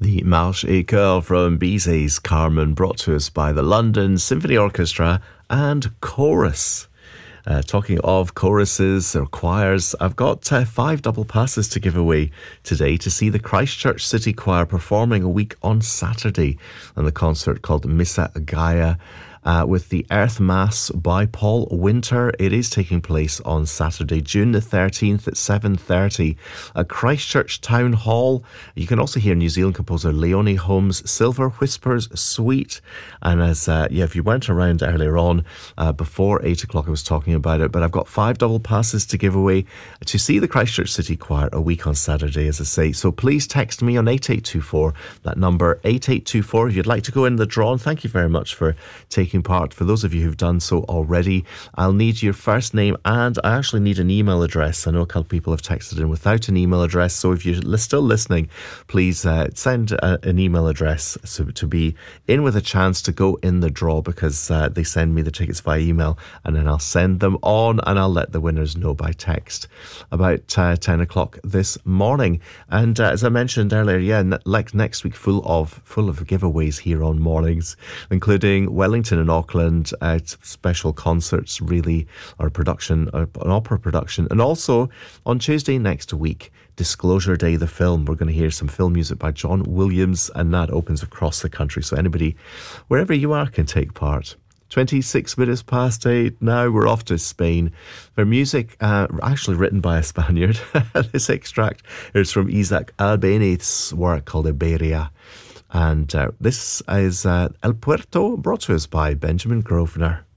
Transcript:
The Marche et Chœur from Bizet's Carmen, brought to us by the London Symphony Orchestra and Chorus. Talking of choruses or choirs, I've got 5 double passes to give away today to see the Christchurch City Choir performing a week on Saturday, and the concert called Missa Gaia with the Earth Mass by Paul Winter. It is taking place on Saturday, June the 13th at 7:30 at Christchurch Town Hall. You can also hear New Zealand composer Leonie Holmes' Silver Whispers Suite. And as if you weren't around earlier on, before 8 o'clock I was talking about it, but I've got 5 double passes to give away to see the Christchurch City Choir a week on Saturday, as I say. So please text me on 8824, that number 8824, if you'd like to go in the draw. And thank you very much for taking part. For those of you who've done so already, I'll need your first name, and I actually need an email address. I know a couple of people have texted in without an email address, so if you're still listening, please send an email address to be in with a chance to go in the draw, because they send me the tickets via email, and then I'll send them on and I'll let the winners know by text about 10 o'clock this morning. And as I mentioned earlier, like next week, full of giveaways here on Mornings, including Wellington and Auckland, special concerts, really, or production, an opera production. And also on Tuesday next week, Disclosure Day, the film. We're going to hear some film music by John Williams, and that opens across the country. So anybody, wherever you are, can take part. 26 minutes past 8 now. We're off to Spain for music actually written by a Spaniard. This extract is from Isaac Albéniz's work called Iberia. And this is El Puerto, brought to us by Benjamin Grosvenor.